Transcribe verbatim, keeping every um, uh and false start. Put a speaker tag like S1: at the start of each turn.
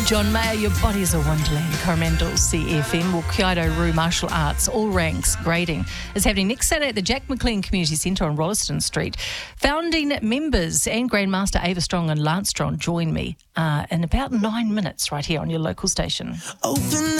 S1: John Mayer, Your Body's a Wonderland, Coromandel C F M. Well, Kyoto Roo Martial Arts All Ranks Grading is happening next Saturday at the Jack McLean Community Centre on Rolleston Street. Founding members and Grandmaster Ava Strong and Lance Strong join me uh, in about nine minutes right here on your local station.
S2: Open